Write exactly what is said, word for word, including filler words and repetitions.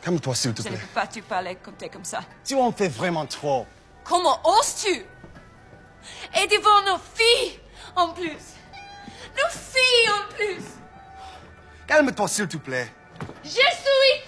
Calme-toi, s'il te Je plaît. ne peux pas te parler quand t'es comme ça. Tu en fais vraiment trop. Comment oses-tu? Et devant nos filles, en plus. Nos filles, en plus. Calme-toi, s'il te plaît. Je suis